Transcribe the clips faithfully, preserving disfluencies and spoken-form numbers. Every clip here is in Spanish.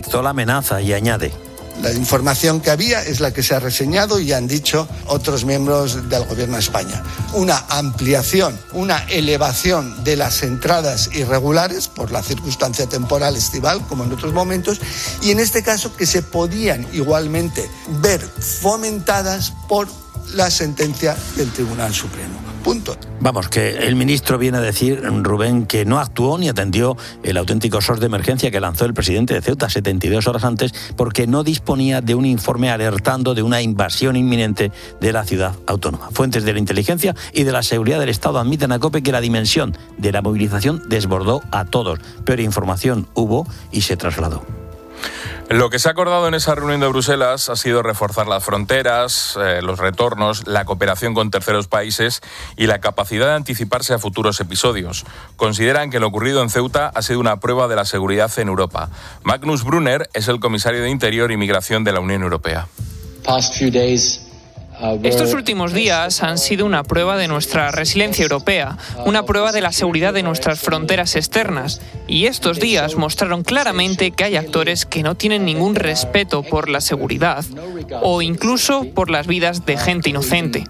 reforzó la amenaza y añade: la información que había es la que se ha reseñado y han dicho otros miembros del Gobierno de España. Una ampliación, una elevación de las entradas irregulares por la circunstancia temporal estival, como en otros momentos, y en este caso que se podían igualmente ver fomentadas por la sentencia del Tribunal Supremo. Punto. Vamos, que el ministro viene a decir, Rubén, que no actuó ni atendió el auténtico S O S de emergencia que lanzó el presidente de Ceuta setenta y dos horas antes porque no disponía de un informe alertando de una invasión inminente de la ciudad autónoma. Fuentes de la inteligencia y de la seguridad del Estado admiten a COPE que la dimensión de la movilización desbordó a todos, pero información hubo y se trasladó. Lo que se ha acordado en esa reunión de Bruselas ha sido reforzar las fronteras, eh, los retornos, la cooperación con terceros países y la capacidad de anticiparse a futuros episodios. Consideran que lo ocurrido en Ceuta ha sido una prueba de la seguridad en Europa. Magnus Brunner es el comisario de Interior y Migración de la Unión Europea. Estos últimos días han sido una prueba de nuestra resiliencia europea, una prueba de la seguridad de nuestras fronteras externas. Y estos días mostraron claramente que hay actores que no tienen ningún respeto por la seguridad o incluso por las vidas de gente inocente.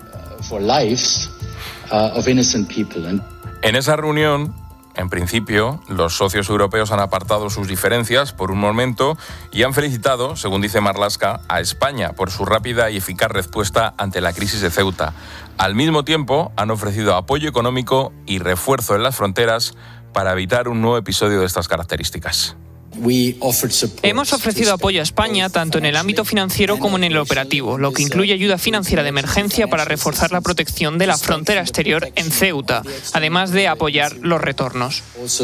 En esa reunión, en principio, los socios europeos han apartado sus diferencias por un momento y han felicitado, según dice Marlaska, a España por su rápida y eficaz respuesta ante la crisis de Ceuta. Al mismo tiempo, han ofrecido apoyo económico y refuerzo en las fronteras para evitar un nuevo episodio de estas características. Hemos ofrecido apoyo a España tanto en el ámbito financiero como en el operativo, lo que incluye ayuda financiera de emergencia para reforzar la protección de la frontera exterior en Ceuta, además de apoyar los retornos.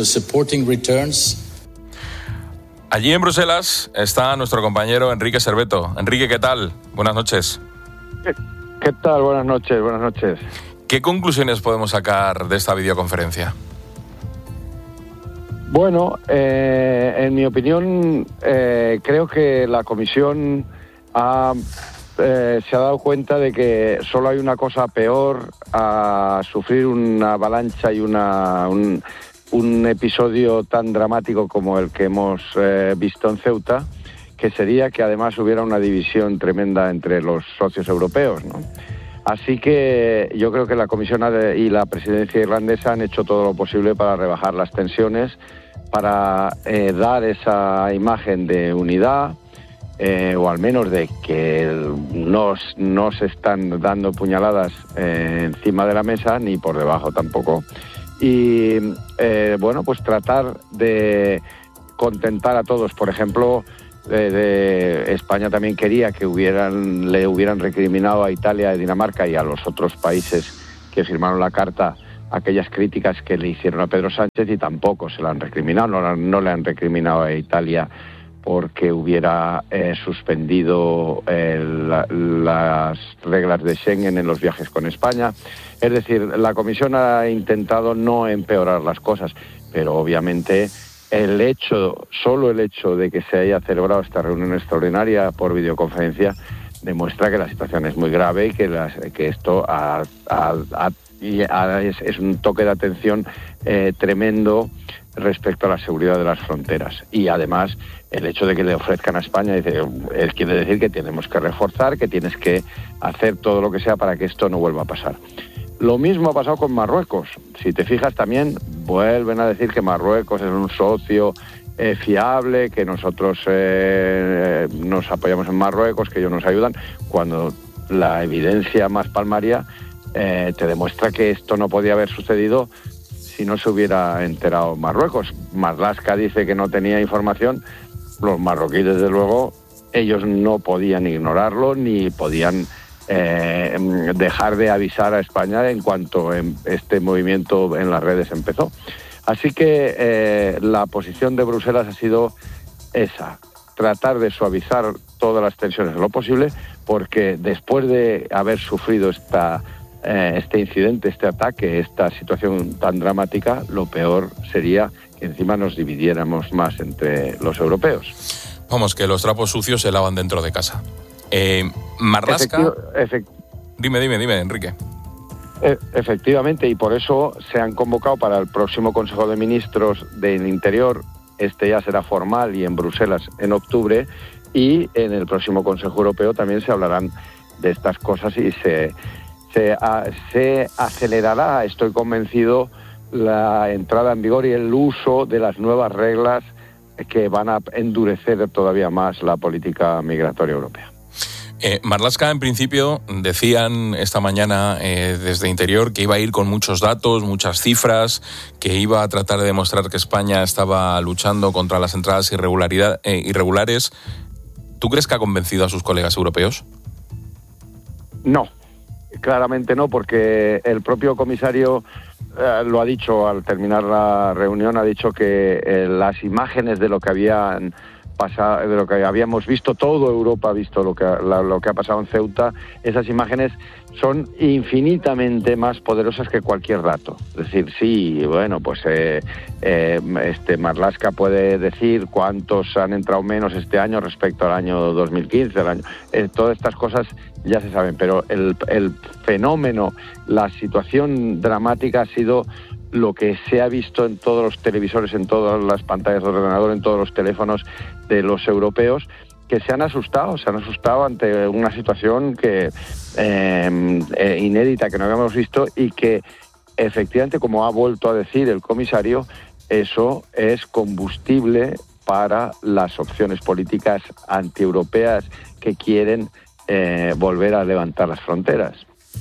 Allí en Bruselas está nuestro compañero Enrique Serveto. Enrique, ¿qué tal? Buenas noches. ¿Qué, qué tal? Buenas noches, buenas noches. ¿Qué conclusiones podemos sacar de esta videoconferencia? Bueno, eh, en mi opinión, eh, creo que la Comisión ha, eh, se ha dado cuenta de que solo hay una cosa peor a sufrir una avalancha y una, un, un episodio tan dramático como el que hemos eh, visto en Ceuta, que sería que además hubiera una división tremenda entre los socios europeos, ¿no? Así que yo creo que la Comisión y la presidencia irlandesa han hecho todo lo posible para rebajar las tensiones, para eh, dar esa imagen de unidad, eh, o al menos de que no, no se están dando puñaladas eh, encima de la mesa, ni por debajo tampoco. Y eh, bueno, pues tratar de contentar a todos. Por ejemplo, de, de España también quería que hubieran le hubieran recriminado a Italia, a Dinamarca y a los otros países que firmaron la carta aquellas críticas que le hicieron a Pedro Sánchez, y tampoco se la han recriminado, no, no le han recriminado a Italia porque hubiera eh, suspendido eh, la, las reglas de Schengen en los viajes con España. Es decir, la Comisión ha intentado no empeorar las cosas, pero obviamente el hecho, solo el hecho de que se haya celebrado esta reunión extraordinaria por videoconferencia demuestra que la situación es muy grave y que, las, que esto ha, ha, ha y es, es un toque de atención eh, tremendo respecto a la seguridad de las fronteras. Y además el hecho de que le ofrezcan a España dice, él quiere decir que tenemos que reforzar, que tienes que hacer todo lo que sea para que esto no vuelva a pasar. Lo mismo ha pasado con Marruecos. Si te fijas, también vuelven a decir que Marruecos es un socio eh, fiable, que nosotros eh, nos apoyamos en Marruecos, que ellos nos ayudan, cuando la evidencia más palmaria Eh, te demuestra que esto no podía haber sucedido si no se hubiera enterado Marruecos. Marlaska dice que no tenía información. Los marroquíes, desde luego, ellos no podían ignorarlo ni podían eh, dejar de avisar a España en cuanto este movimiento en las redes empezó. Así que eh, la posición de Bruselas ha sido esa, tratar de suavizar todas las tensiones en lo posible, porque después de haber sufrido esta este incidente, este ataque, esta situación tan dramática, lo peor sería que encima nos dividiéramos más entre los europeos. Vamos, que los trapos sucios se lavan dentro de casa. Eh, Marlaska... Efectivo, efect... Dime, dime, dime, Enrique. E- efectivamente, y por eso se han convocado para el próximo Consejo de Ministros del Interior este ya será formal y en Bruselas en octubre, y en el próximo Consejo Europeo también se hablarán de estas cosas y se, se, a, se acelerará, estoy convencido, la entrada en vigor y el uso de las nuevas reglas que van a endurecer todavía más la política migratoria europea. Eh, Marlaska, en principio, decían esta mañana eh, desde Interior que iba a ir con muchos datos, muchas cifras, que iba a tratar de demostrar que España estaba luchando contra las entradas irregularidad, eh, irregulares. ¿Tú crees que ha convencido a sus colegas europeos? No, claramente no, porque el propio comisario eh, lo ha dicho al terminar la reunión, ha dicho que eh, las imágenes de lo que habían pasado, de lo que habíamos visto, toda Europa ha visto lo que, la, lo que ha pasado en Ceuta, esas imágenes son infinitamente más poderosas que cualquier dato. Es decir, sí, bueno, pues eh, eh, este Marlaska puede decir cuántos han entrado menos este año respecto al año dos mil quince, el año, eh, todas estas cosas ya se saben, pero el, el fenómeno, la situación dramática ha sido lo que se ha visto en todos los televisores, en todas las pantallas de ordenador, en todos los teléfonos de los europeos, que se han asustado, se han asustado ante una situación que eh, eh, inédita, que no habíamos visto, y que efectivamente, como ha vuelto a decir el comisario, eso es combustible para las opciones políticas antieuropeas que quieren eh, volver a levantar las fronteras.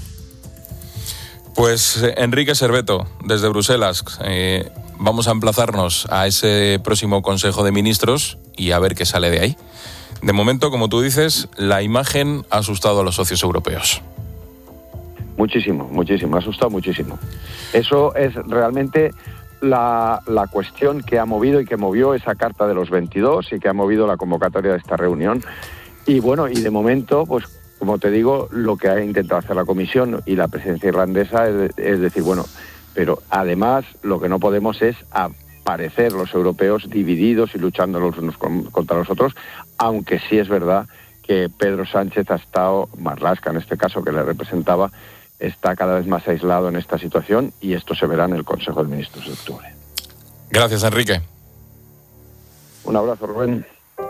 Pues Enrique Serveto, desde Bruselas, eh, vamos a emplazarnos a ese próximo Consejo de Ministros y a ver qué sale de ahí. De momento, como tú dices, la imagen ha asustado a los socios europeos. Muchísimo, muchísimo, ha asustado muchísimo. Eso es realmente la, la cuestión que ha movido y que movió esa carta de los veintidós y que ha movido la convocatoria de esta reunión. Y bueno, y de momento, pues como te digo, lo que ha intentado hacer la Comisión y la presidencia irlandesa es, es decir, bueno, pero además lo que no podemos es aparecer los europeos divididos y luchando los unos contra los otros, aunque sí es verdad que Pedro Sánchez ha estado, Marlaska en este caso que le representaba, está cada vez más aislado en esta situación, y esto se verá en el Consejo de Ministros de octubre. Gracias, Enrique. Un abrazo, Rubén.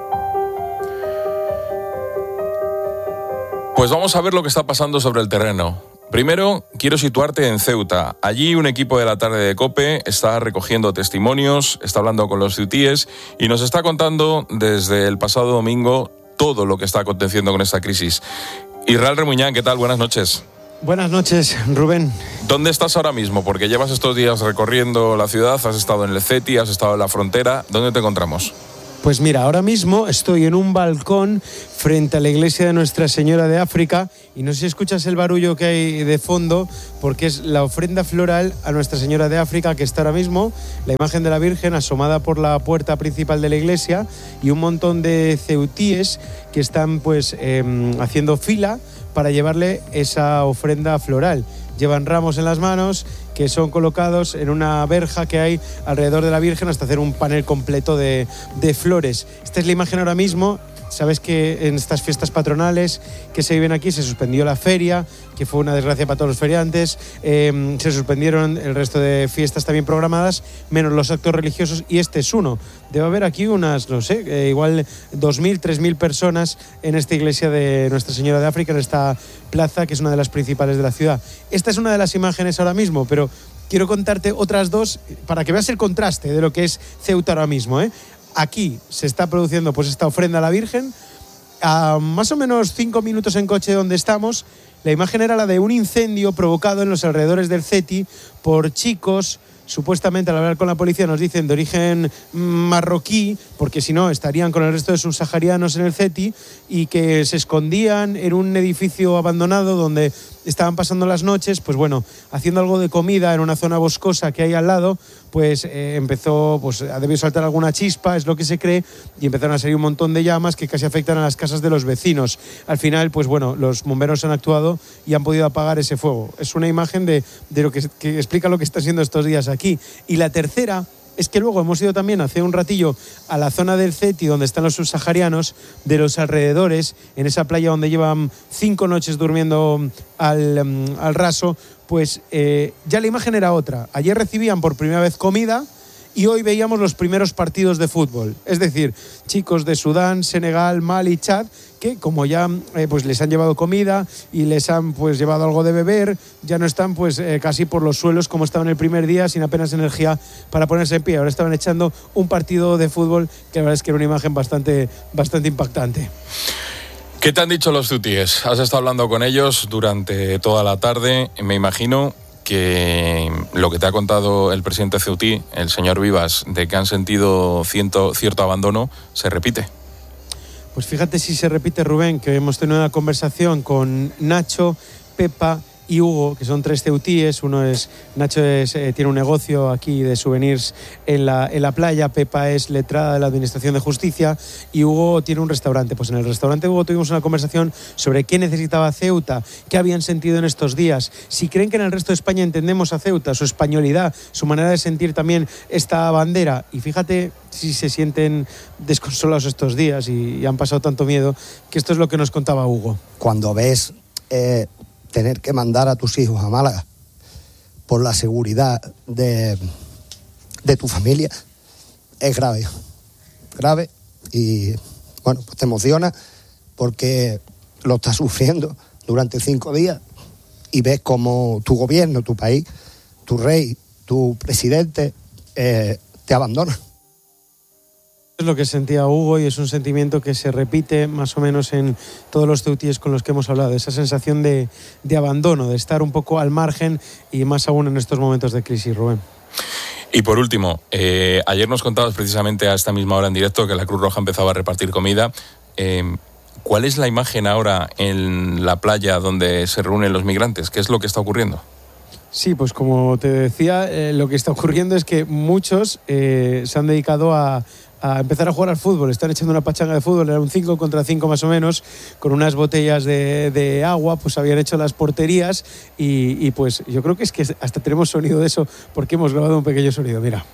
Pues vamos a ver lo que está pasando sobre el terreno. Primero, quiero situarte en Ceuta. Allí un equipo de la tarde de COPE está recogiendo testimonios, está hablando con los ceutíes y nos está contando desde el pasado domingo todo lo que está aconteciendo con esta crisis. Israel Remuñán, ¿qué tal? Buenas noches. Buenas noches, Rubén. ¿Dónde estás ahora mismo? Porque llevas estos días recorriendo la ciudad, has estado en el CETI, has estado en la frontera. ¿Dónde te encontramos? Pues mira, ahora mismo estoy en un balcón frente a la iglesia de Nuestra Señora de África y no sé si escuchas el barullo que hay de fondo, porque es la ofrenda floral a Nuestra Señora de África que está ahora mismo, la imagen de la Virgen asomada por la puerta principal de la iglesia y un montón de ceutíes que están pues eh, haciendo fila para llevarle esa ofrenda floral. Llevan ramos en las manos que son colocados en una verja que hay alrededor de la Virgen hasta hacer un panel completo de, de flores. Esta es la imagen ahora mismo. Sabes que en estas fiestas patronales que se viven aquí se suspendió la feria, que fue una desgracia para todos los feriantes, eh, se suspendieron el resto de fiestas también programadas, menos los actos religiosos, y este es uno. Debe haber aquí unas, no sé, eh, igual dos mil, tres mil personas en esta iglesia de Nuestra Señora de África, en esta plaza que es una de las principales de la ciudad. Esta es una de las imágenes ahora mismo, pero quiero contarte otras dos para que veas el contraste de lo que es Ceuta ahora mismo, ¿eh? Aquí se está produciendo pues esta ofrenda a la Virgen. A más o menos cinco minutos en coche de donde estamos, la imagen era la de un incendio provocado en los alrededores del CETI por chicos, supuestamente al hablar con la policía nos dicen de origen marroquí, porque si no estarían con el resto de subsaharianos en el CETI, y que se escondían en un edificio abandonado donde estaban pasando las noches, pues bueno, haciendo algo de comida en una zona boscosa que hay al lado, pues eh, empezó, pues ha debido saltar alguna chispa, es lo que se cree, y empezaron a salir un montón de llamas que casi afectan a las casas de los vecinos. Al final, pues bueno, los bomberos han actuado y han podido apagar ese fuego. Es una imagen de, de lo que, que explica lo que está siendo estos días aquí. Y la tercera es que luego hemos ido también hace un ratillo a la zona del CETI donde están los subsaharianos de los alrededores, en esa playa donde llevan cinco noches durmiendo al, al raso, pues eh, ya la imagen era otra. Ayer recibían por primera vez comida y hoy veíamos los primeros partidos de fútbol. Es decir, chicos de Sudán, Senegal, Mali, Chad, que como ya eh, pues les han llevado comida y les han pues llevado algo de beber, ya no están pues eh, casi por los suelos como estaban el primer día, sin apenas energía para ponerse en pie. Ahora estaban echando un partido de fútbol que la verdad es que era una imagen bastante, bastante impactante. ¿Qué te han dicho los cetíes? Has estado hablando con ellos durante toda la tarde. Me imagino que lo que te ha contado el presidente ceutí, el señor Vivas, de que han sentido cierto, cierto abandono, se repite. Pues fíjate si se repite, Rubén, que hemos tenido una conversación con Nacho, Pepa y Hugo, que son tres ceutíes. Uno es, Nacho es, eh, tiene un negocio aquí de souvenirs en la, en la playa, Pepa es letrada de la Administración de Justicia y Hugo tiene un restaurante. Pues en el restaurante Hugo tuvimos una conversación sobre qué necesitaba Ceuta, qué habían sentido en estos días, si creen que en el resto de España entendemos a Ceuta, su españolidad, su manera de sentir también esta bandera. Y fíjate si se sienten desconsolados estos días y, y han pasado tanto miedo, que esto es lo que nos contaba Hugo. Cuando ves Eh... tener que mandar a tus hijos a Málaga por la seguridad de, de tu familia es grave, grave y bueno, pues te emociona porque lo estás sufriendo durante cinco días y ves como tu gobierno, tu país, tu rey, tu presidente eh, te abandona. Es lo que sentía Hugo y es un sentimiento que se repite más o menos en todos los ceutíes con los que hemos hablado, esa sensación de, de abandono, de estar un poco al margen y más aún en estos momentos de crisis, Rubén. Y por último, eh, ayer nos contabas precisamente a esta misma hora en directo que la Cruz Roja empezaba a repartir comida. Eh, ¿Cuál es la imagen ahora en la playa donde se reúnen los migrantes? ¿Qué es lo que está ocurriendo? Sí, pues como te decía, eh, lo que está ocurriendo es que muchos eh, se han dedicado a a empezar a jugar al fútbol. Están echando una pachanga de fútbol, era un cinco contra cinco más o menos, con unas botellas de, de agua, pues habían hecho las porterías y, y pues yo creo que es que hasta tenemos sonido de eso porque hemos grabado un pequeño sonido, mira.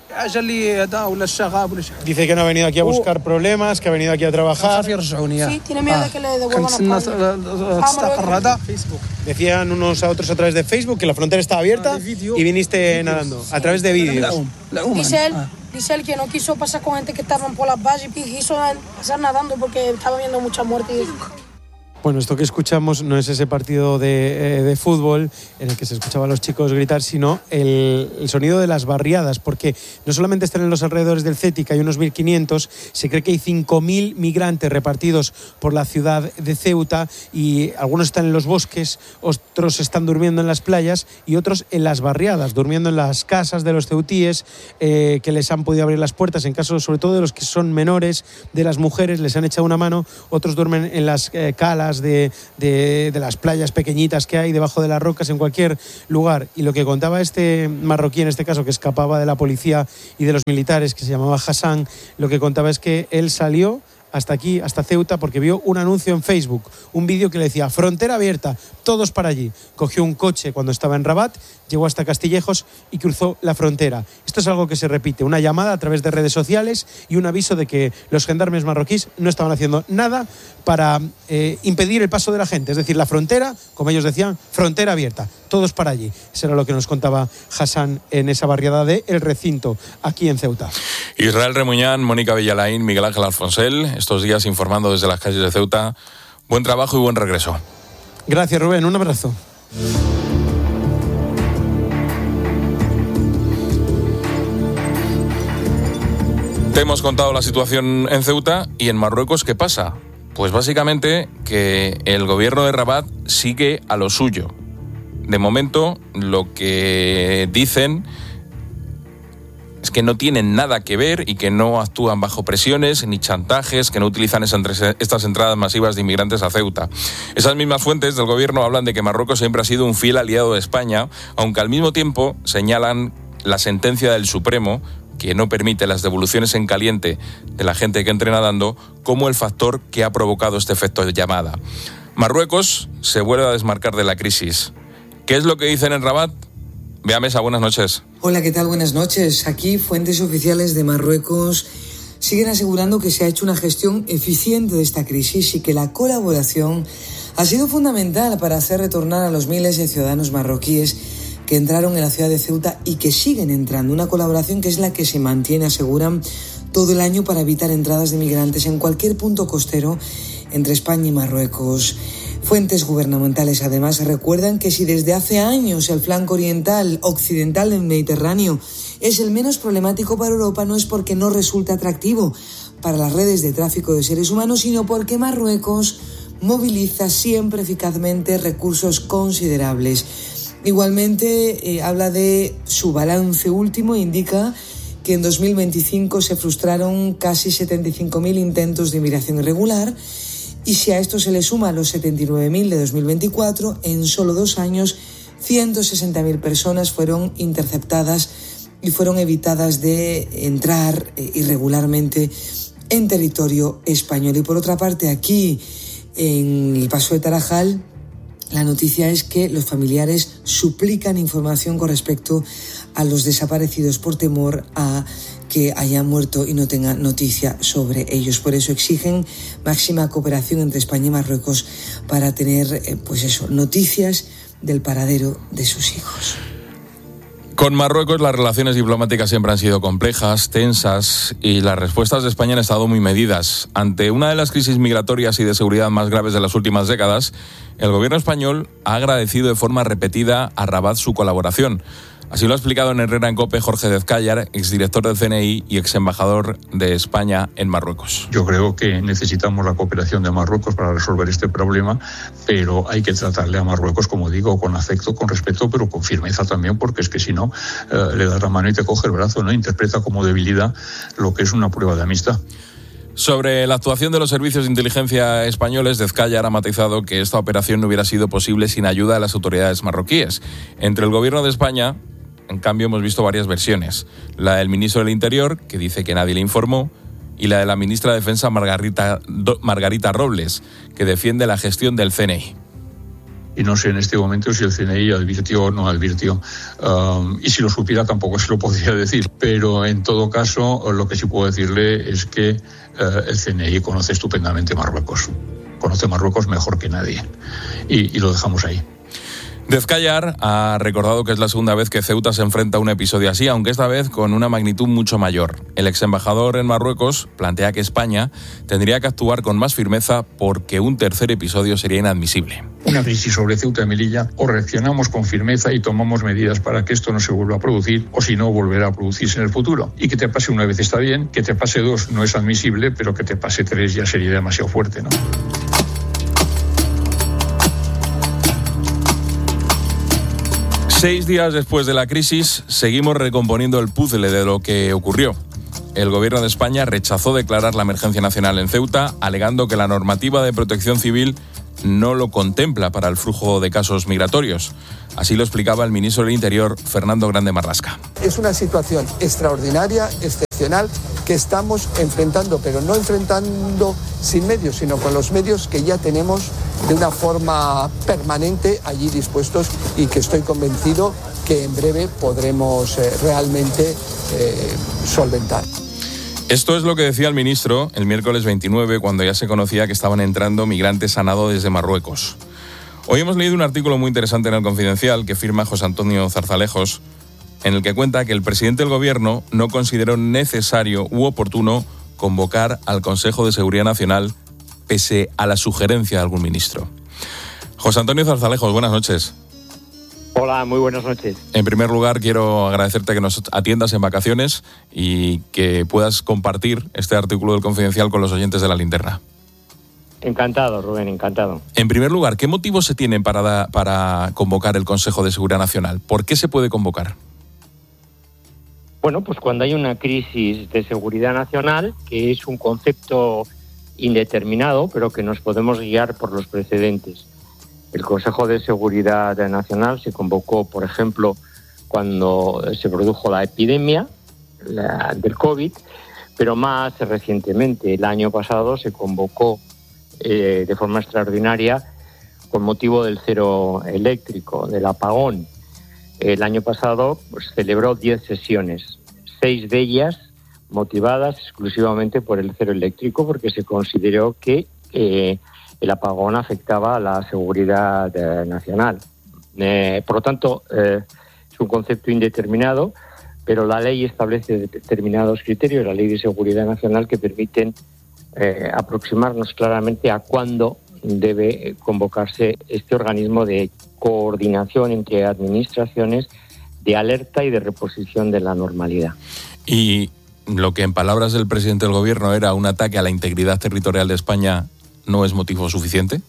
Dice que no ha venido aquí a buscar problemas, que ha venido aquí a trabajar. Sí, tiene miedo de que le devuelvan a Facebook. Decían unos a otros a través de Facebook que la frontera estaba abierta y viniste nadando, a través de vídeos. Dice él, dice él que no quiso pasar con gente que estaban por las vallas y quiso pasar nadando porque estaba viendo mucha muerte. Bueno, esto que escuchamos no es ese partido de, eh, de fútbol en el que se escuchaba a los chicos gritar, sino el, el sonido de las barriadas, porque no solamente están en los alrededores del CETI, que hay unos mil quinientos, se cree que hay cinco mil migrantes repartidos por la ciudad de Ceuta y algunos están en los bosques, otros están durmiendo en las playas y otros en las barriadas, durmiendo en las casas de los ceutíes, eh, que les han podido abrir las puertas, en caso sobre todo de los que son menores, de las mujeres, les han echado una mano, otros duermen en las eh, calas, De, de, de las playas pequeñitas que hay debajo de las rocas en cualquier lugar. Y lo que contaba este marroquí, en este caso, que escapaba de la policía y de los militares, que se llamaba Hassan, lo que contaba es que él salió hasta aquí, hasta Ceuta, porque vio un anuncio en Facebook, un vídeo que le decía frontera abierta, todos para allí. Cogió un coche cuando estaba en Rabat, llegó hasta Castillejos y cruzó la frontera. Esto es algo que se repite, una llamada a través de redes sociales y un aviso de que los gendarmes marroquíes no estaban haciendo nada para eh, impedir el paso de la gente. Es decir, la frontera, como ellos decían, frontera abierta, todos para allí. Eso era lo que nos contaba Hassan en esa barriada de El Recinto, aquí en Ceuta. Israel Remuñán, Mónica Villalain, Miguel Ángel Alfonsel, estos días informando desde las calles de Ceuta. Buen trabajo y buen regreso. Gracias, Rubén. Un abrazo. Te hemos contado la situación en Ceuta y en Marruecos, ¿qué pasa? Pues básicamente que el gobierno de Rabat sigue a lo suyo. De momento, lo que dicen es que no tienen nada que ver y que no actúan bajo presiones ni chantajes, que no utilizan estas entradas masivas de inmigrantes a Ceuta. Esas mismas fuentes del gobierno hablan de que Marruecos siempre ha sido un fiel aliado de España, aunque al mismo tiempo señalan la sentencia del Supremo, que no permite las devoluciones en caliente de la gente que entre nadando, como el factor que ha provocado este efecto de llamada. Marruecos se vuelve a desmarcar de la crisis. ¿Qué es lo que dicen en Rabat? Bea Mesa, buenas noches. Hola, ¿qué tal? Buenas noches. Aquí fuentes oficiales de Marruecos siguen asegurando que se ha hecho una gestión eficiente de esta crisis y que la colaboración ha sido fundamental para hacer retornar a los miles de ciudadanos marroquíes que entraron en la ciudad de Ceuta y que siguen entrando. Una colaboración que es la que se mantiene, aseguran, todo el año para evitar entradas de migrantes en cualquier punto costero entre España y Marruecos. Fuentes gubernamentales además recuerdan que si desde hace años el flanco oriental, occidental del Mediterráneo es el menos problemático para Europa, no es porque no resulta atractivo para las redes de tráfico de seres humanos, sino porque Marruecos moviliza siempre eficazmente recursos considerables. Igualmente eh, habla de su balance último e indica que en dos mil veinticinco se frustraron casi setenta y cinco mil intentos de inmigración irregular, y si a esto se le suma los setenta y nueve mil de dos mil veinticuatro, en solo dos años ciento sesenta mil personas fueron interceptadas y fueron evitadas de entrar eh, irregularmente en territorio español. Y por otra parte, aquí en el Paso de Tarajal, la noticia es que los familiares suplican información con respecto a los desaparecidos por temor a que hayan muerto y no tengan noticia sobre ellos. Por eso exigen máxima cooperación entre España y Marruecos para tener, eh, pues eso, noticias del paradero de sus hijos. Con Marruecos las relaciones diplomáticas siempre han sido complejas, tensas, y las respuestas de España han estado muy medidas. Ante una de las crisis migratorias y de seguridad más graves de las últimas décadas, el gobierno español ha agradecido de forma repetida a Rabat su colaboración. Así lo ha explicado en Herrera en COPE Jorge Dezcayar, exdirector del C N I y exembajador de España en Marruecos. Yo creo que necesitamos la cooperación de Marruecos para resolver este problema, pero hay que tratarle a Marruecos, como digo, con afecto, con respeto, pero con firmeza también, porque es que si no, eh, le das la mano y te coge el brazo, ¿no? Interpreta como debilidad lo que es una prueba de amistad. Sobre la actuación de los servicios de inteligencia españoles, Dezcayar ha matizado que esta operación no hubiera sido posible sin ayuda de las autoridades marroquíes. Entre el gobierno de España, en cambio, hemos visto varias versiones. La del ministro del Interior, que dice que nadie le informó, y la de la ministra de Defensa, Margarita, Margarita Robles, que defiende la gestión del C N I. Y no sé en este momento si el C N I advirtió o no advirtió. Um, y si lo supiera tampoco se lo podría decir. Pero en todo caso, lo que sí puedo decirle es que uh, el C N I conoce estupendamente Marruecos. Conoce Marruecos mejor que nadie. Y, y lo dejamos ahí. Dezcayar ha recordado que es la segunda vez que Ceuta se enfrenta a un episodio así, aunque esta vez con una magnitud mucho mayor. El exembajador en Marruecos plantea que España tendría que actuar con más firmeza porque un tercer episodio sería inadmisible. Una crisis sobre Ceuta y Melilla, o reaccionamos con firmeza y tomamos medidas para que esto no se vuelva a producir, o si no, volverá a producirse en el futuro. Y que te pase una vez está bien, que te pase dos no es admisible, pero que te pase tres ya sería demasiado fuerte, ¿no? Seis días después de la crisis, seguimos recomponiendo el puzzle de lo que ocurrió. El gobierno de España rechazó declarar la emergencia nacional en Ceuta, alegando que la normativa de protección civil no lo contempla para el flujo de casos migratorios. Así lo explicaba el ministro del Interior, Fernando Grande Marlasca. Es una situación extraordinaria, excepcional, que estamos enfrentando, pero no enfrentando sin medios, sino con los medios que ya tenemos de una forma permanente allí dispuestos, y que estoy convencido que en breve podremos eh, realmente eh, solventar. Esto es lo que decía el ministro el miércoles veintinueve, cuando ya se conocía que estaban entrando migrantes a nado desde Marruecos. Hoy hemos leído un artículo muy interesante en El Confidencial que firma José Antonio Zarzalejos, en el que cuenta que el presidente del gobierno no consideró necesario u oportuno convocar al Consejo de Seguridad Nacional pese a la sugerencia de algún ministro. José Antonio Zarzalejos, buenas noches. Hola, muy buenas noches. En primer lugar, quiero agradecerte que nos atiendas en vacaciones y que puedas compartir este artículo del Confidencial con los oyentes de La Linterna. Encantado, Rubén, encantado. En primer lugar, ¿qué motivos se tienen para, da, para convocar el Consejo de Seguridad Nacional? ¿Por qué se puede convocar? Bueno, pues cuando hay una crisis de seguridad nacional, que es un concepto indeterminado, pero que nos podemos guiar por los precedentes. El Consejo de Seguridad Nacional se convocó, por ejemplo, cuando se produjo la epidemia la, del COVID, pero más recientemente, el año pasado, se convocó eh, de forma extraordinaria con motivo del cero eléctrico, del apagón. El año pasado pues, celebró diez sesiones, seis de ellas motivadas exclusivamente por el cero eléctrico, porque se consideró que eh, el apagón afectaba a la seguridad eh, nacional. Eh, por lo tanto, eh, Es un concepto indeterminado, pero la ley establece determinados criterios, la Ley de Seguridad Nacional, que permiten eh, aproximarnos claramente a cuándo debe convocarse este organismo de coordinación entre administraciones, de alerta y de reposición de la normalidad. Y lo que en palabras del presidente del gobierno era un ataque a la integridad territorial de España, ¿no es motivo suficiente?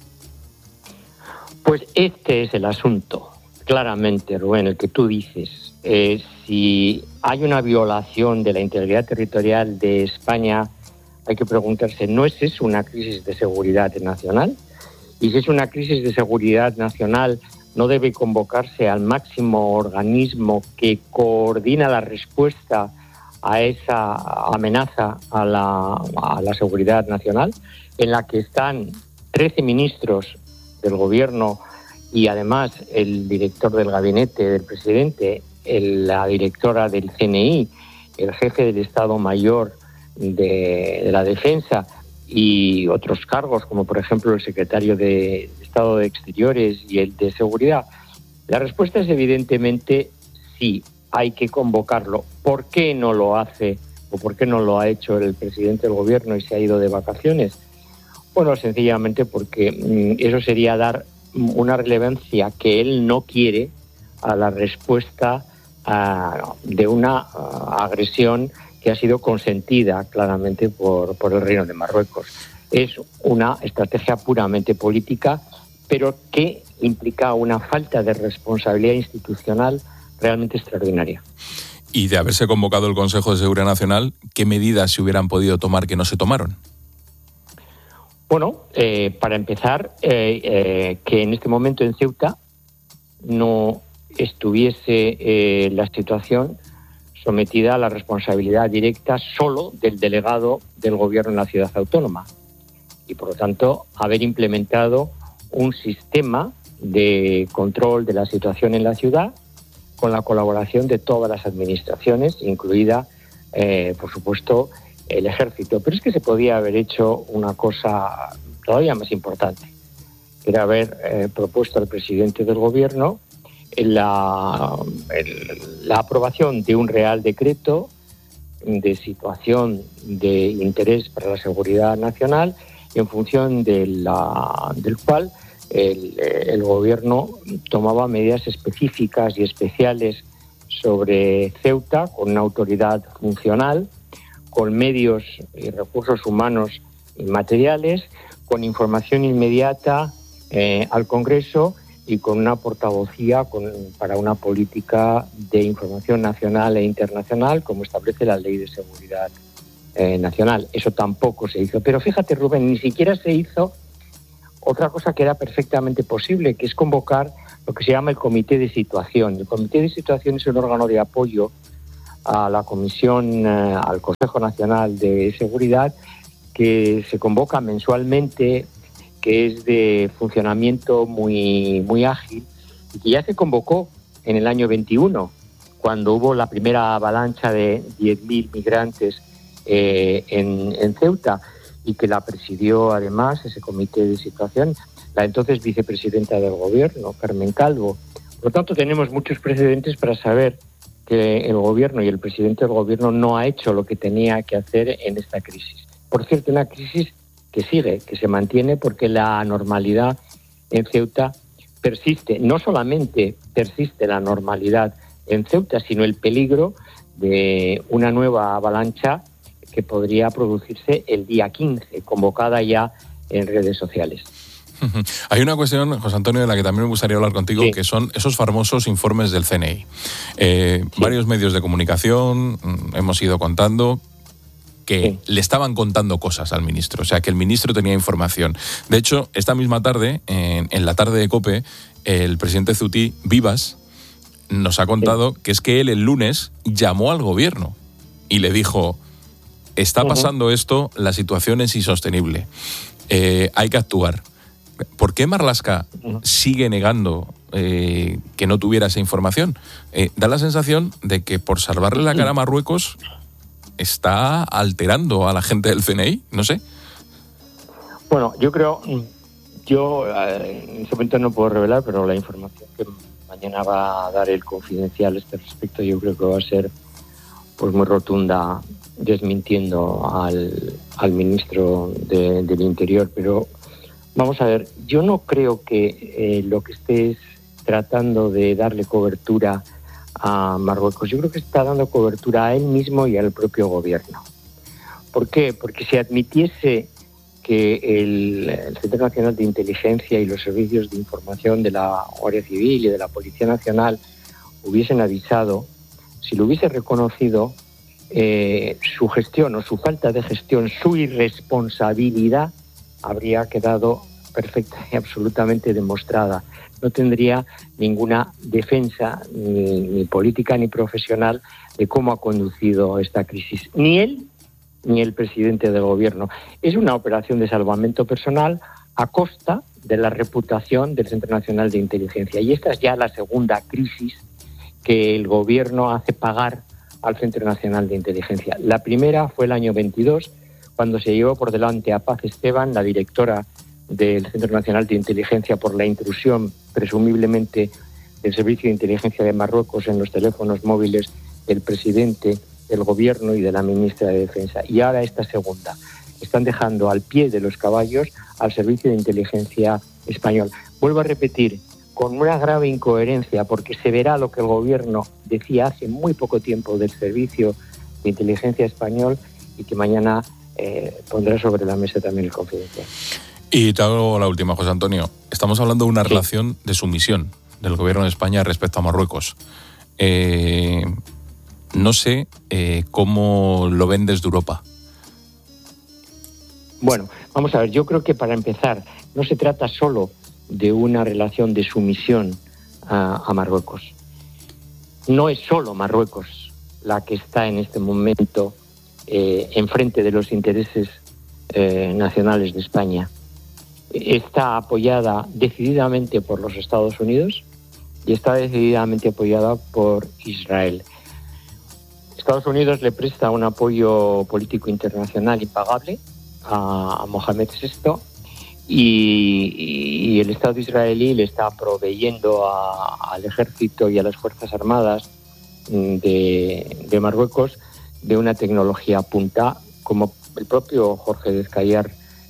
Pues este es el asunto, claramente, Rubén, el que tú dices. Eh, si hay una violación de la integridad territorial de España, hay que preguntarse, ¿no es eso una crisis de seguridad nacional? Y si es una crisis de seguridad nacional, ¿no debe convocarse al máximo organismo que coordina la respuesta a esa amenaza a la, a la seguridad nacional, en la que están trece ministros del gobierno y además el director del gabinete del presidente, el, la directora del C N I, el jefe del Estado Mayor de, de la Defensa y otros cargos, como por ejemplo el secretario de Estado de Exteriores y el de Seguridad? La respuesta es evidentemente sí, hay que convocarlo. ¿Por qué no lo hace o por qué no lo ha hecho el presidente del gobierno y se ha ido de vacaciones? Bueno, sencillamente porque mm, eso sería dar una relevancia que él no quiere a la respuesta uh, de una uh, agresión que ha sido consentida claramente por, por el Reino de Marruecos. Es una estrategia puramente política, pero que implica una falta de responsabilidad institucional realmente extraordinaria. Y de haberse convocado el Consejo de Seguridad Nacional, ¿qué medidas se hubieran podido tomar que no se tomaron? Bueno, eh, para empezar, eh, eh, que en este momento en Ceuta no estuviese eh, la situación sometida a la responsabilidad directa solo del delegado del gobierno en la ciudad autónoma. Y por lo tanto, haber implementado un sistema de control de la situación en la ciudad con la colaboración de todas las administraciones, incluida, eh, por supuesto, el ejército. Pero es que se podía haber hecho una cosa todavía más importante, que era haber eh, propuesto al presidente del gobierno la, el, la aprobación de un real decreto de situación de interés para la seguridad nacional, en función de la, del cual el, el gobierno tomaba medidas específicas y especiales sobre Ceuta, con una autoridad funcional, con medios y recursos humanos y materiales, con información inmediata eh, al Congreso y con una portavocía con, para una política de información nacional e internacional, como establece la Ley de Seguridad eh, Nacional. Eso tampoco se hizo. Pero fíjate, Rubén, ni siquiera se hizo otra cosa que era perfectamente posible, que es convocar lo que se llama el Comité de Situación. El Comité de Situación es un órgano de apoyo a la Comisión, eh, al Consejo Nacional de Seguridad, que se convoca mensualmente, que es de funcionamiento muy, muy ágil, y que ya se convocó en el año veintiuno, cuando hubo la primera avalancha de diez mil migrantes eh, en, en Ceuta, y que la presidió además ese comité de situación la entonces vicepresidenta del gobierno, Carmen Calvo. Por lo tanto, tenemos muchos precedentes para saber que el gobierno y el presidente del gobierno no ha hecho lo que tenía que hacer en esta crisis. Por cierto, una crisis que sigue, que se mantiene, porque la anormalidad en Ceuta persiste. No solamente persiste la normalidad en Ceuta, sino el peligro de una nueva avalancha que podría producirse el día quince, convocada ya en redes sociales. Hay una cuestión, José Antonio, de la que también me gustaría hablar contigo, sí, que son esos famosos informes del C N I. Eh, sí. Varios medios de comunicación hemos ido contando que sí. le estaban contando cosas al ministro, o sea, que el ministro tenía información. De hecho, esta misma tarde, en, en la tarde de COPE, el presidente ceutí, Vivas, nos ha contado sí. que es que él el lunes llamó al gobierno y le dijo: está pasando uh-huh. esto, la situación es insostenible, eh, hay que actuar. ¿Por qué Marlaska uh-huh. sigue negando eh, que no tuviera esa información? Eh, da la sensación de que por salvarle la cara a Marruecos está alterando a la gente del C N I, no sé. Bueno, yo creo, yo eh, en ese momento no puedo revelar, pero la información que mañana va a dar el Confidencial a este respecto, yo creo que va a ser pues muy rotunda, desmintiendo al, al ministro de, del Interior. Pero vamos a ver, yo no creo que eh, lo que estés tratando de darle cobertura a Marruecos, yo creo que está dando cobertura a él mismo y al propio gobierno. ¿Por qué? Porque si admitiese que el, el Centro Nacional de Inteligencia y los servicios de información de la Guardia Civil y de la Policía Nacional hubiesen avisado, si lo hubiese reconocido, eh, su gestión o su falta de gestión, su irresponsabilidad habría quedado perfecta y absolutamente demostrada. No tendría ninguna defensa, ni, ni política ni profesional, de cómo ha conducido esta crisis. Ni él ni el presidente del gobierno. Es una operación de salvamento personal a costa de la reputación del Centro Nacional de Inteligencia. Y esta es ya la segunda crisis que el gobierno hace pagar al Centro Nacional de Inteligencia. La primera fue el año veintidós, cuando se llevó por delante a Paz Esteban, la directora del Centro Nacional de Inteligencia, por la intrusión, presumiblemente, del Servicio de Inteligencia de Marruecos en los teléfonos móviles del presidente del gobierno y de la ministra de Defensa. Y ahora esta segunda. Están dejando al pie de los caballos al Servicio de Inteligencia español. Vuelvo a repetir, con una grave incoherencia, porque se verá lo que el gobierno decía hace muy poco tiempo del Servicio de Inteligencia español y que mañana eh, pondrá sobre la mesa también el Confidencial. Y te hago la última, José Antonio. Estamos hablando de una sí. relación de sumisión del gobierno de España respecto a Marruecos. Eh... No sé eh, cómo lo ven desde Europa. Bueno, vamos a ver, yo creo que para empezar, no se trata solo de una relación de sumisión a, a Marruecos. No es solo Marruecos la que está en este momento eh, enfrente de los intereses eh, nacionales de España. Está apoyada decididamente por los Estados Unidos y está decididamente apoyada por Israel. Estados Unidos le presta un apoyo político internacional impagable a, a Mohamed sexto y, y el Estado israelí le está proveyendo a, al ejército y a las Fuerzas Armadas de, de Marruecos de una tecnología punta, como el propio Jorge Descayar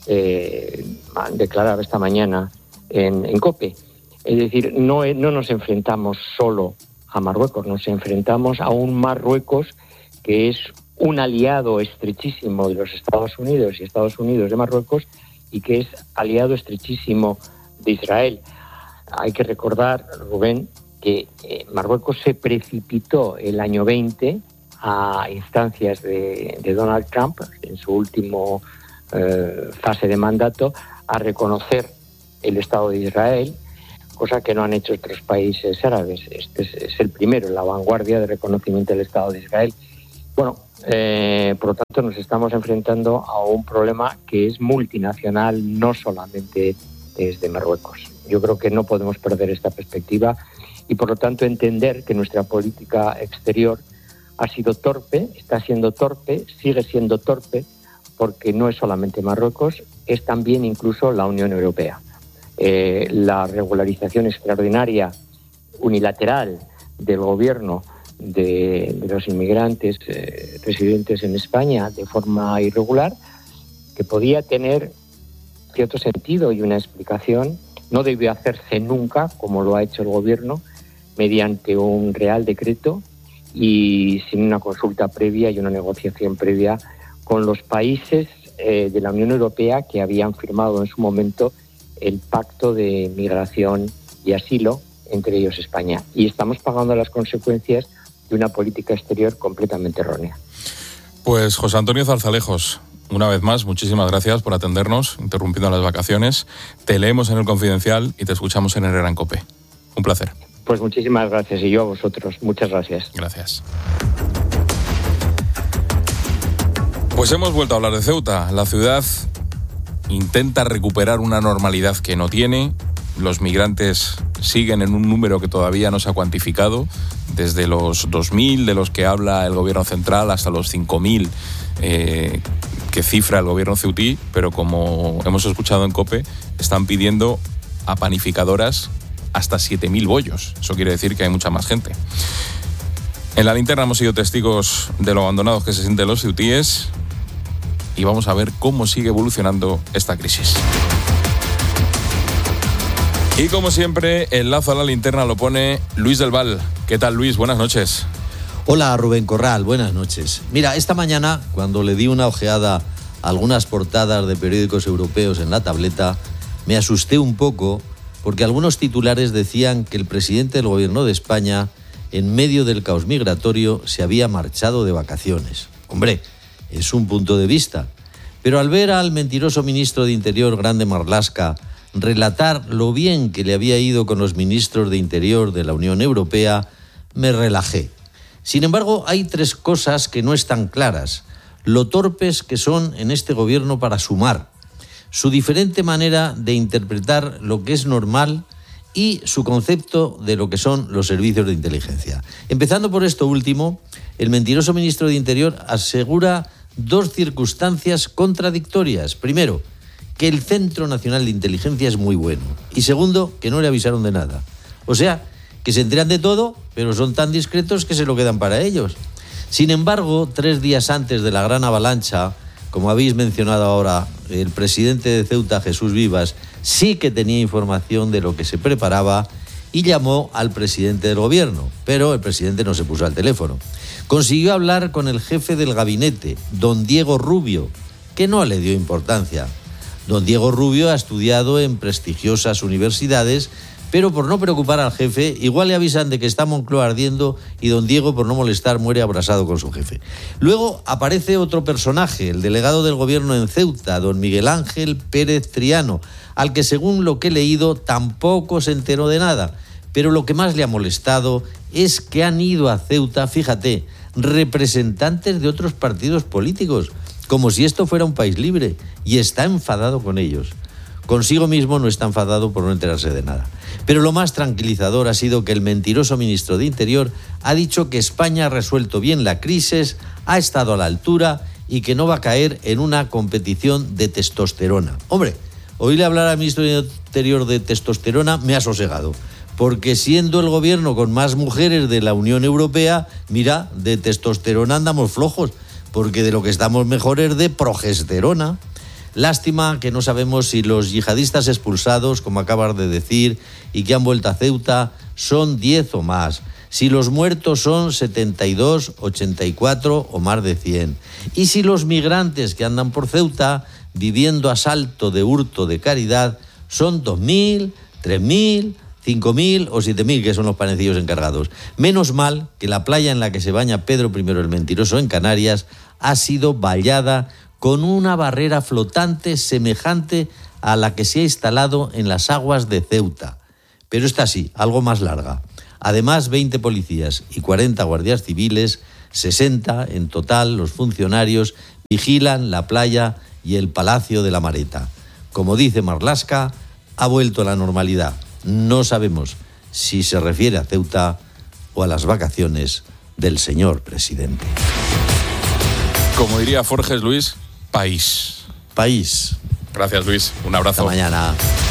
eh, declaraba esta mañana en, en COPE. Es decir, no, no nos enfrentamos solo a Marruecos, nos enfrentamos a un Marruecos que es un aliado estrechísimo de los Estados Unidos y Estados Unidos de Marruecos y que es aliado estrechísimo de Israel. Hay que recordar, Rubén, que eh, Marruecos se precipitó el año veinte a instancias de, de Donald Trump, en su último eh, fase de mandato, a reconocer el Estado de Israel, cosa que no han hecho otros países árabes. Este es, es el primero, la vanguardia de reconocimiento del Estado de Israel. Bueno, eh, por lo tanto nos estamos enfrentando a un problema que es multinacional, no solamente desde Marruecos. Yo creo que no podemos perder esta perspectiva y por lo tanto entender que nuestra política exterior ha sido torpe, está siendo torpe, sigue siendo torpe, porque no es solamente Marruecos, es también incluso la Unión Europea. Eh, la regularización extraordinaria unilateral del gobierno de, de los inmigrantes eh, residentes en España de forma irregular, que podía tener cierto sentido y una explicación, no debió hacerse nunca, como lo ha hecho el gobierno, mediante un real decreto y sin una consulta previa y una negociación previa con los países eh, de la Unión Europea que habían firmado en su momento el pacto de migración y asilo, entre ellos España. Y estamos pagando las consecuencias de una política exterior completamente errónea. Pues José Antonio Zarzalejos, una vez más, muchísimas gracias por atendernos, interrumpiendo las vacaciones. Te leemos en El Confidencial y te escuchamos en Herrera en COPE. Un placer. Pues muchísimas gracias, y yo a vosotros. Muchas gracias. Gracias. Pues hemos vuelto a hablar de Ceuta. La ciudad intenta recuperar una normalidad que no tiene. Los migrantes siguen en un número que todavía no se ha cuantificado, desde los dos mil de los que habla el gobierno central hasta los cinco mil eh, que cifra el gobierno ceutí, pero como hemos escuchado en COPE, están pidiendo a panificadoras hasta siete mil bollos. Eso quiere decir que hay mucha más gente. En la linterna hemos sido testigos de lo abandonados que se sienten los ceutíes y vamos a ver cómo sigue evolucionando esta crisis. Y como siempre, el lazo a la linterna lo pone Luis del Val. ¿Qué tal, Luis? Buenas noches. Hola, Rubén Corral. Buenas noches. Mira, esta mañana, cuando le di una ojeada a algunas portadas de periódicos europeos en la tableta, me asusté un poco porque algunos titulares decían que el presidente del gobierno de España, en medio del caos migratorio, se había marchado de vacaciones. Hombre, es un punto de vista. Pero al ver al mentiroso ministro de Interior, Grande Marlaska, relatar lo bien que le había ido con los ministros de Interior de la Unión Europea, me relajé. Sin embargo, hay tres cosas que no están claras. Lo torpes que son en este gobierno para sumar, su diferente manera de interpretar lo que es normal y su concepto de lo que son los servicios de inteligencia. Empezando por esto último, el mentiroso ministro de Interior asegura dos circunstancias contradictorias. Primero, que el Centro Nacional de Inteligencia es muy bueno. Y segundo, que no le avisaron de nada. O sea, que se enteran de todo, pero son tan discretos que se lo quedan para ellos. Sin embargo, tres días antes de la gran avalancha, como habéis mencionado ahora, el presidente de Ceuta, Jesús Vivas, sí que tenía información de lo que se preparaba y llamó al presidente del gobierno, pero el presidente no se puso al teléfono. Consiguió hablar con el jefe del gabinete, don Diego Rubio, que no le dio importancia. Don Diego Rubio ha estudiado en prestigiosas universidades, pero por no preocupar al jefe, igual le avisan de que está Moncloa ardiendo y don Diego, por no molestar, muere abrasado con su jefe. Luego aparece otro personaje, el delegado del gobierno en Ceuta, don Miguel Ángel Pérez Triano, al que según lo que he leído tampoco se enteró de nada. Pero lo que más le ha molestado es que han ido a Ceuta, fíjate, representantes de otros partidos políticos, como si esto fuera un país libre, y está enfadado con ellos. Consigo mismo no está enfadado por no enterarse de nada. Pero lo más tranquilizador ha sido que el mentiroso ministro de Interior ha dicho que España ha resuelto bien la crisis, ha estado a la altura y que no va a caer en una competición de testosterona. Hombre, oírle hablar al ministro de Interior de testosterona me ha sosegado, porque siendo el gobierno con más mujeres de la Unión Europea, mira, de testosterona andamos flojos, porque de lo que estamos mejor es de progesterona. Lástima que no sabemos si los yihadistas expulsados, como acabas de decir, y que han vuelto a Ceuta, son diez o más. Si los muertos son setenta y dos, ochenta y cuatro o más de cien. Y si los migrantes que andan por Ceuta, viviendo a salto de hurto de caridad, son dos mil, tres mil, cinco mil o siete mil, que son los panecillos encargados. Menos mal que la playa en la que se baña Pedro primero el Mentiroso en Canarias ha sido vallada con una barrera flotante semejante a la que se ha instalado en las aguas de Ceuta. Pero esta sí, algo más larga. Además, veinte policías y cuarenta guardias civiles, sesenta en total, los funcionarios, vigilan la playa y el Palacio de la Mareta. Como dice Marlaska, ha vuelto a la normalidad. No sabemos si se refiere a Ceuta o a las vacaciones del señor presidente. Como diría Forges, Luis, país. País. Gracias, Luis. Un abrazo. Hasta mañana.